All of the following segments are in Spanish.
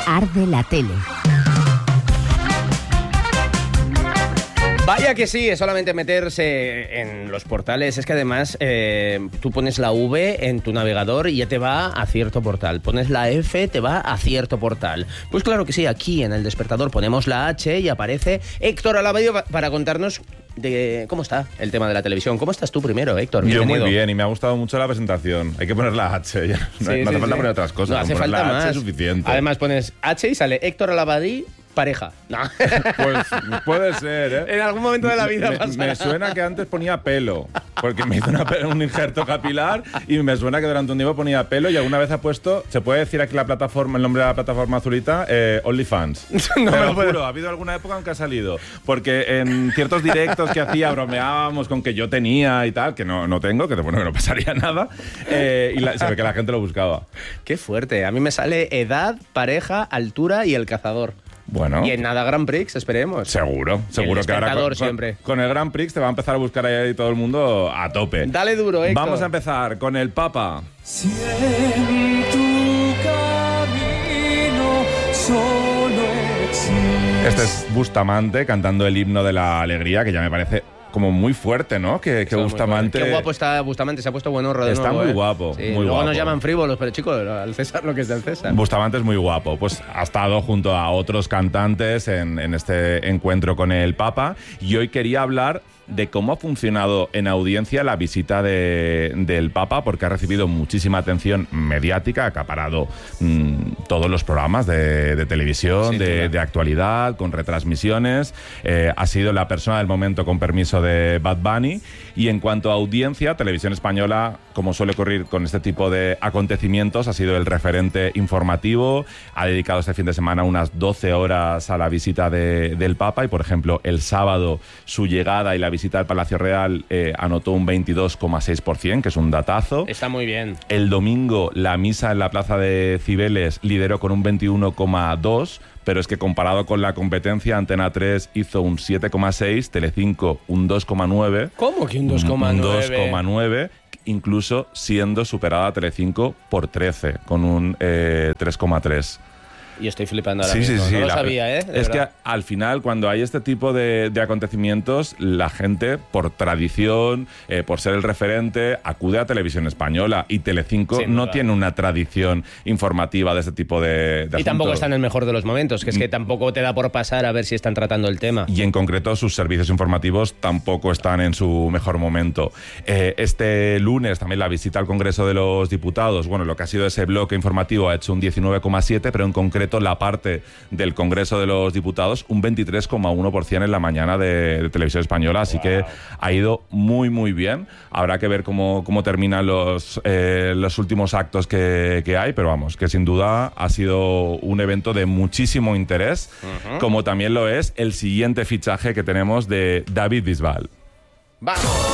Arde la tele. Vaya que sí, es solamente meterse en los portales. Es que además tú pones la V en tu navegador y ya te va a cierto portal. Pones la F, te va a cierto portal. Pues claro que sí, aquí en El Despertador ponemos la H y aparece Héctor Alabadio para contarnos de cómo está el tema de la televisión. ¿Cómo estás tú primero, Héctor? Bienvenido. Yo muy bien, y me ha gustado mucho la presentación. Hay que poner la H, ya. No hace falta poner otras cosas. No hace falta la más. H es suficiente. Además pones H y sale Héctor Alabadio pareja. No. Pues puede ser, ¿eh? En algún momento de la vida me suena que antes ponía pelo, porque me hizo un injerto capilar y me suena que durante un tiempo ponía pelo y alguna vez ha puesto, se puede decir aquí la plataforma, el nombre de la plataforma azulita, OnlyFans. No me lo lo puedo. juro, ha habido alguna época en que ha salido, porque en ciertos directos que hacía bromeábamos con que yo tenía y tal, que no tengo, que bueno, que no pasaría nada, y se ve que la gente lo buscaba. Qué fuerte. A mí me sale edad, pareja, altura y el cazador. Bueno. Y en nada Grand Prix, esperemos. Seguro que ahora siempre. Con el Grand Prix te va a empezar a buscar ahí todo el mundo a tope. Dale duro, Héctor. Vamos a empezar con el Papa. Si en tu camino solo existe. Este es Bustamante cantando el himno de la alegría, que ya me parece como muy fuerte, ¿no? Que Bustamante... Qué guapo está Bustamante, se ha puesto buenorro de Está nuevo, muy guapo, sí, muy luego guapo. Nos llaman frívolos, pero chicos, al César lo que es del César. Bustamante es muy guapo. Pues ha estado junto a otros cantantes en este encuentro con el Papa, y hoy quería hablar de cómo ha funcionado en audiencia la visita del Papa, porque ha recibido muchísima atención mediática, ha acaparado todos los programas de televisión, de actualidad, con retransmisiones. Ha sido la persona del momento, con permiso de Bad Bunny. Y en cuanto a audiencia, Televisión Española, como suele ocurrir con este tipo de acontecimientos, ha sido el referente informativo. Ha dedicado este fin de semana unas 12 horas a la visita del Papa, y por ejemplo el sábado su llegada y la visita al Palacio Real anotó un 22,6%, que es un datazo. Está muy bien. El domingo la misa en la plaza de Cibeles lideró con un 21,2%, pero es que comparado con la competencia, Antena 3 hizo un 7,6%, Telecinco un 2,9%. ¿Cómo que un 2,9%? Un 2,9%, incluso siendo superada Telecinco por 13, con un 3,3%. Y estoy flipando ahora mismo. Sí. No lo sabía, ¿eh? Es que al final, cuando hay este tipo de acontecimientos, la gente, por tradición, por ser el referente, acude a Televisión Española, y Telecinco no tiene una tradición informativa de este tipo de asuntos. Y tampoco está en el mejor de los momentos, que es que tampoco te da por pasar a ver si están tratando el tema. Y en concreto sus servicios informativos tampoco están en su mejor momento. Este lunes también la visita al Congreso de los Diputados, bueno, lo que ha sido ese bloque informativo ha hecho un 19,7%, pero en concreto la parte del Congreso de los Diputados un 23,1% en la mañana de Televisión Española, así que ha ido muy muy bien. Habrá que ver cómo terminan los últimos actos que hay, pero vamos, que sin duda ha sido un evento de muchísimo interés, como también lo es el siguiente fichaje que tenemos de David Bisbal. ¡Vamos!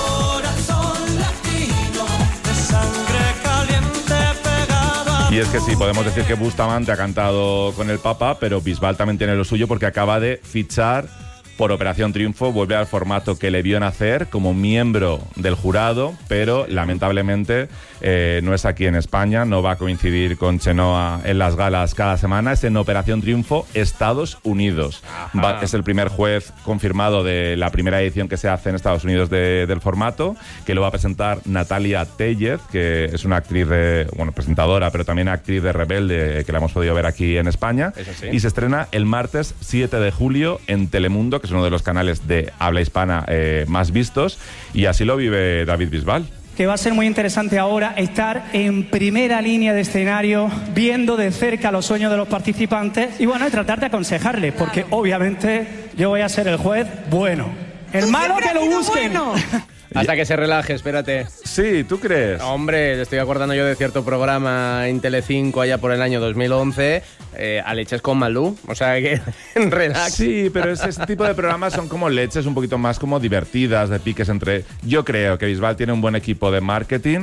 Y es que sí, podemos decir que Bustamante ha cantado con el Papa, pero Bisbal también tiene lo suyo, porque acaba de fichar por Operación Triunfo, vuelve al formato que le vio nacer como miembro del jurado, pero lamentablemente no es aquí en España, no va a coincidir con Chenoa en las galas cada semana, es en Operación Triunfo, Estados Unidos. Es el primer juez confirmado de la primera edición que se hace en Estados Unidos del formato, que lo va a presentar Natalia Tellez, que es una actriz presentadora, pero también actriz de Rebelde, que la hemos podido ver aquí en España. Sí. Y se estrena el martes 7 de julio en Telemundo, que es uno de los canales de habla hispana más vistos, y así lo vive David Bisbal. Que va a ser muy interesante ahora estar en primera línea de escenario, viendo de cerca los sueños de los participantes y bueno, y tratar de aconsejarles, porque obviamente yo voy a ser el juez bueno. El malo que lo busquen. Hasta que se relaje, espérate. Sí, ¿tú crees? Hombre, le estoy acordando yo de cierto programa en Telecinco allá por el año 2011, a Leches con Malú, o sea que relax. Sí, pero ese tipo de programas son como leches un poquito más como divertidas, de piques entre... Yo creo que Bisbal tiene un buen equipo de marketing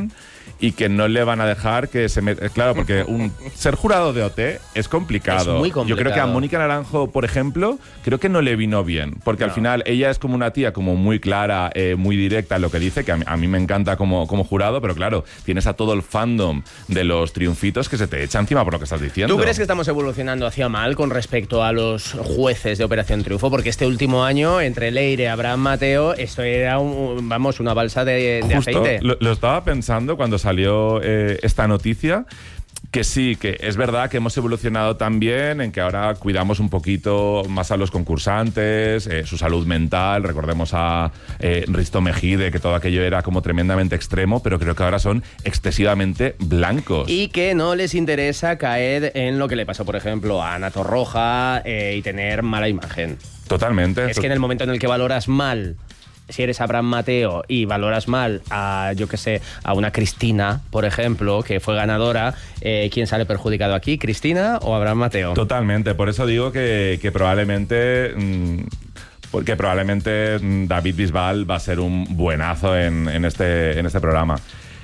y que no le van a dejar que se meta. Claro, porque ser jurado de OT es complicado. Es muy complicado. Yo creo que a Mónica Naranjo, por ejemplo, creo que no le vino bien, porque al final ella es como una tía como muy clara, muy directa en lo que dice, que a mí me encanta como jurado, pero claro, tienes a todo el fandom de los triunfitos que se te echa encima por lo que estás diciendo. ¿Tú crees que estamos evolucionando hacia mal con respecto a los jueces de Operación Triunfo? Porque este último año, entre Leire y Abraham Mateo, esto era una balsa de aceite. Lo estaba pensando cuando salió esta noticia, que sí, que es verdad que hemos evolucionado también en que ahora cuidamos un poquito más a los concursantes, su salud mental. Recordemos a Risto Mejide, que todo aquello era como tremendamente extremo, pero creo que ahora son excesivamente blancos. Y que no les interesa caer en lo que le pasó, por ejemplo, a Ana Torroja y tener mala imagen. Totalmente. Es que en el momento en el que valoras mal, si eres Abraham Mateo y valoras mal a, yo qué sé, a una Cristina, por ejemplo, que fue ganadora, ¿quién sale perjudicado aquí? ¿Cristina o Abraham Mateo? Totalmente, por eso digo que probablemente... porque probablemente David Bisbal va a ser un buenazo en este programa.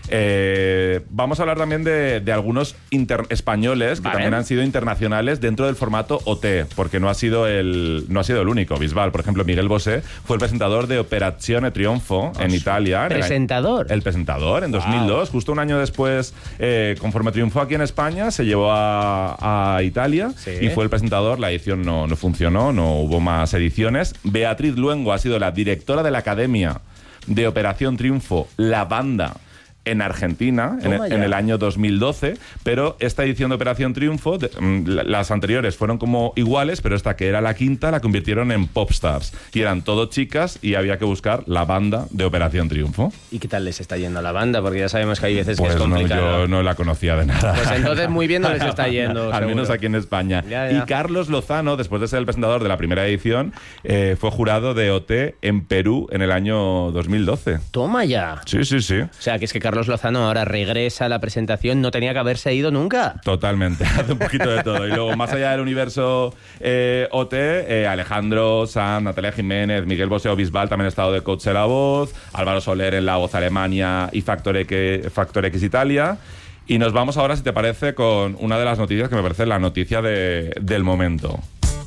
Vamos a hablar también de algunos españoles que también han sido internacionales dentro del formato OT, porque no ha sido el único. Bisbal, por ejemplo, Miguel Bosé fue el presentador de Operazione Triunfo en Italia. ¿Presentador? El presentador, en 2002, justo un año después, conforme triunfó aquí en España, se llevó a Italia y fue el presentador. La edición no funcionó, no hubo más ediciones. Beatriz Luengo ha sido la directora de la Academia de Operación Triunfo, la banda, en Argentina, en el año 2012, pero esta edición de Operación Triunfo, las anteriores fueron como iguales, pero esta, que era la quinta, la convirtieron en Popstars, y eran todo chicas y había que buscar la banda de Operación Triunfo. ¿Y qué tal les está yendo a la banda? Porque ya sabemos que hay veces que es complicado. No, yo no la conocía de nada. Pues entonces muy bien no les está yendo. Al menos aquí en España. Ya. Y Carlos Lozano, después de ser el presentador de la primera edición, fue jurado de OT en Perú en el año 2012. Toma ya. Sí. O sea, que es que Carlos Lozano ahora regresa a la presentación, no tenía que haberse ido nunca. Totalmente, hace un poquito de todo. Y luego, más allá del universo OT, Alejandro Sanz, Natalia Jiménez, Miguel Bosé o Bisbal también ha estado de coach en La Voz, Álvaro Soler en La Voz Alemania y Factor X Italia. Y nos vamos ahora, si te parece, con una de las noticias que me parece la noticia del momento.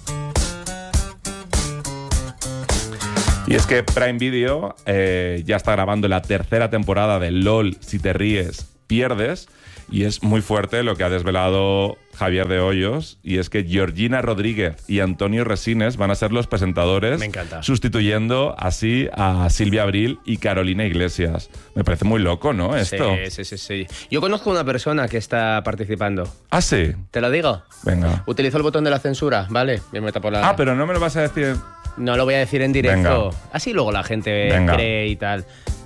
Y es que Prime Video ya está grabando la tercera temporada de LOL, Si te ríes, pierdes. Y es muy fuerte lo que ha desvelado Javier de Hoyos, y es que Georgina Rodríguez y Antonio Resines van a ser los presentadores. Me encanta. Sustituyendo así a Silvia Abril y Carolina Iglesias. Me parece muy loco, ¿no? Esto. Sí. Yo conozco una persona que está participando. ¿Ah, sí? ¿Te lo digo? Venga. Utilizó el botón de la censura, ¿vale? Bien, me tapo la... Ah, pero no me lo vas a decir... No lo voy a decir en directo. Venga. Así luego la gente cree y tal.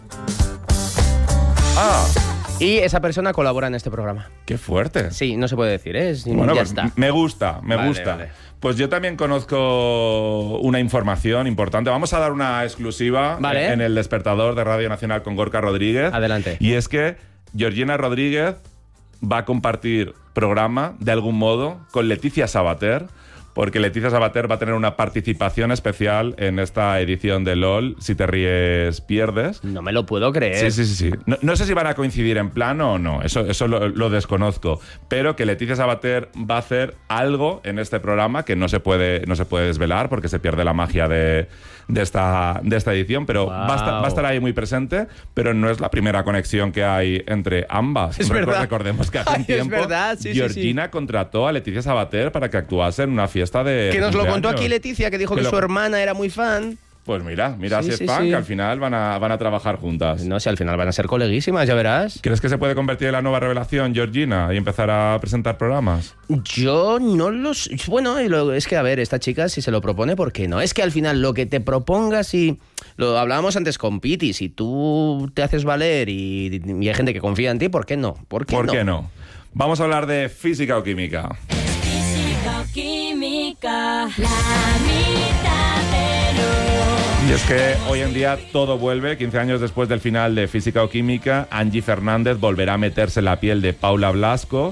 Ah. Y esa persona colabora en este programa. ¡Qué fuerte! Sí, no se puede decir, ¿eh? Bueno, ya pues está. Me gusta. Vale. Pues yo también conozco una información importante. Vamos a dar una exclusiva en El Despertador de Radio Nacional con Gorka Rodríguez. Adelante. Y es que Georgina Rodríguez va a compartir programa, de algún modo, con Leticia Sabater, porque Leticia Sabater va a tener una participación especial en esta edición de LOL, Si te ríes, pierdes. No me lo puedo creer. Sí. No sé si van a coincidir en plano o no, eso lo desconozco, pero que Leticia Sabater va a hacer algo en este programa que no se puede desvelar porque se pierde la magia de esta edición, pero va a estar ahí muy presente, pero no es la primera conexión que hay entre ambas. Es verdad. Recordemos que hace un tiempo Georgina contrató a Leticia Sabater para que actuase en una fiesta de que nos lo contó cumpleaños. aquí Leticia, que dijo que su hermana era muy fan. Pues mira si es fan, que al final van a trabajar juntas. No, si al final van a ser coleguísimas, ya verás. ¿Crees que se puede convertir en la nueva revelación, Georgina, y empezar a presentar programas? Yo no los... Bueno, es que, a ver, esta chica, si se lo propone, ¿por qué no? Es que al final lo que te propongas, y lo hablábamos antes con Piti, si tú te haces valer y hay gente que confía en ti, ¿por qué no? ¿Por qué no? Vamos a hablar de física o química. Física o química, la mitad de lo... Y es que hoy en día todo vuelve. 15 años después del final de Física o Química, Angie Fernández volverá a meterse en la piel de Paula Blasco.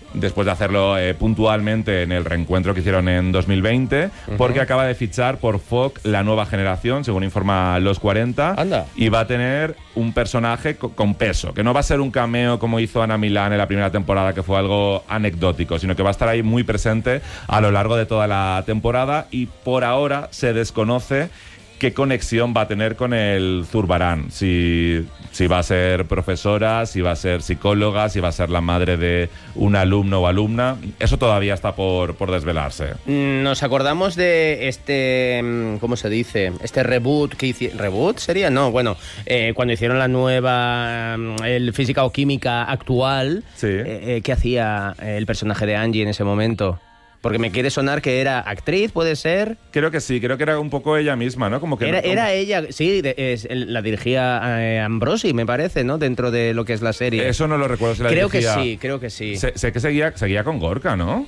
después de hacerlo puntualmente en el reencuentro que hicieron en 2020, porque acaba de fichar por Fox la nueva generación, según informa Los 40. Anda. Y va a tener un personaje con peso, que no va a ser un cameo como hizo Ana Milán en la primera temporada, que fue algo anecdótico, sino que va a estar ahí muy presente a lo largo de toda la temporada, y por ahora se desconoce qué conexión va a tener con el Zurbarán. Si va a ser profesora, si va a ser psicóloga, si va a ser la madre de un alumno o alumna. Eso todavía está por desvelarse. Nos acordamos de este, ¿cómo se dice? Este reboot que hicieron. ¿Reboot sería? No, bueno, cuando hicieron la nueva, el Física o Química actual, Sí. ¿qué hacía el personaje de Angie en ese momento? Porque me quiere sonar que era actriz, ¿puede ser? Creo que sí, creo que era un poco ella misma, ¿no? Como que Era ella, sí, la dirigía Ambrosi, me parece, ¿no? Dentro de lo que es la serie. Eso no lo recuerdo si la Creo dirigía. creo que sí. Sé que seguía con Gorka, ¿no?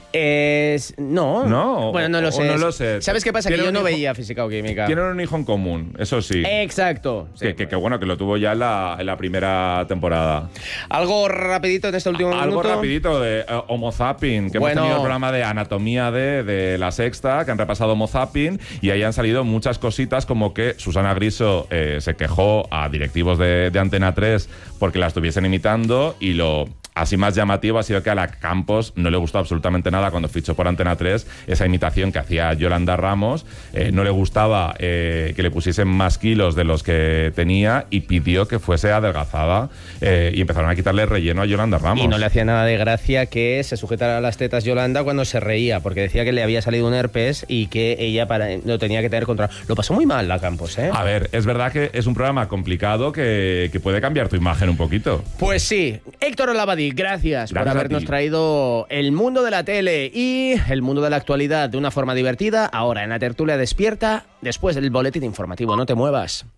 No. No, Bueno, no lo sé. no lo sé. ¿Sabes qué pasa? Que Tiene yo no un hijo- veía Física o Química. Tienen un hijo en común, eso sí. Exacto. Sí. Que bueno, que lo tuvo ya en la primera temporada. Algo rapidito en este último Algo minuto. rapidito de Homo Zapping, que Bueno. hemos tenido el programa de Anatomía de La Sexta, que han repasado Homo Zapping, y ahí han salido muchas cositas, como que Susana Griso se quejó a directivos de Antena 3 porque la estuviesen imitando, y lo así más llamativo ha sido que a la Campos no le gustó absolutamente nada cuando fichó por Antena 3 esa imitación que hacía Yolanda Ramos. No le gustaba que le pusiesen más kilos de los que tenía, y pidió que fuese adelgazada, y empezaron a quitarle relleno a Yolanda Ramos. Y no le hacía nada de gracia que se sujetara a las tetas Yolanda cuando se reía, porque decía que le había salido un herpes y que ella lo tenía que tener controlado. Lo pasó muy mal la Campos, ¿eh? A ver, es verdad que es un programa complicado que puede cambiar tu imagen un poquito. Pues sí. Héctor Olabadí, gracias por Gracias a habernos ti. traído el mundo de la tele y el mundo de la actualidad de una forma divertida, ahora en la tertulia despierta, después del boletín informativo. No te muevas.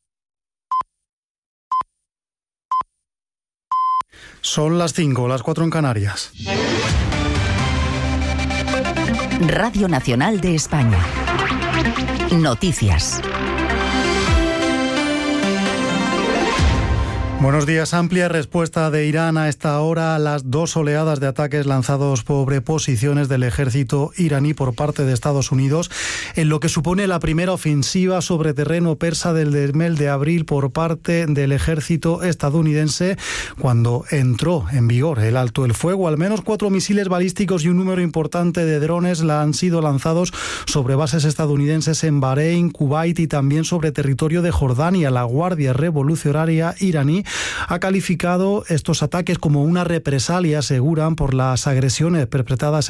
Son las 5, las 4 en Canarias. Radio Nacional de España. Noticias. Buenos días. Amplia respuesta de Irán a esta hora a las 2 oleadas de ataques lanzados sobre posiciones del ejército iraní por parte de Estados Unidos, en lo que supone la primera ofensiva sobre terreno persa del mes de abril por parte del ejército estadounidense, cuando entró en vigor el alto el fuego. Al menos 4 misiles balísticos y un número importante de drones han sido lanzados sobre bases estadounidenses en Bahrein, Kuwait y también sobre territorio de Jordania. La Guardia Revolucionaria iraní ha calificado estos ataques como una represalia, aseguran, por las agresiones perpetradas